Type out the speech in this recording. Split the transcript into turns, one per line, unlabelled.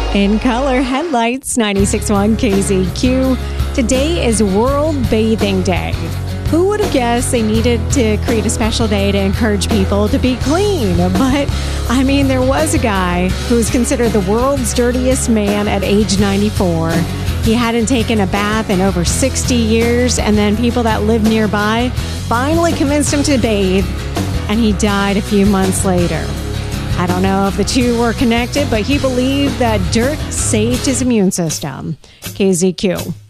In color headlights, 96.1 KZQ. Today is World Bathing Day. Who would have guessed they needed to create a special day to encourage people to be clean? But, there was a guy who was considered the world's dirtiest man at age 94. He hadn't taken a bath in over 60 years, and then people that lived nearby finally convinced him to bathe, and he died a few months later. I don't know if the two were connected, but he believed that dirt saved his immune system. KZQ.